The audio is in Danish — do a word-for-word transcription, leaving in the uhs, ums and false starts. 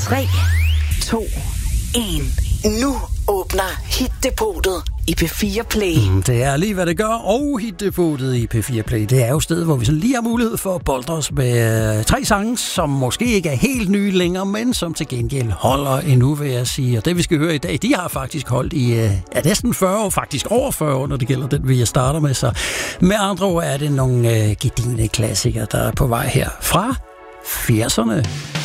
tre, to, en. Nu åbner Hit-depotet i P fire Play. Mm, det er lige, hvad det gør. Og Hit-depotet i P fire Play, det er jo stedet, hvor vi så lige har mulighed for at bolde os med øh, tre sange, som måske ikke er helt nye længere, men som til gengæld holder endnu, vil jeg sige. Og det, vi skal høre i dag, de har faktisk holdt i øh, ja, næsten fyrre år, faktisk over fyrre år, når det gælder den, vi starter med. Så med andre ord er det nogle øh, gedigne klassikere, der er på vej her fra firserne.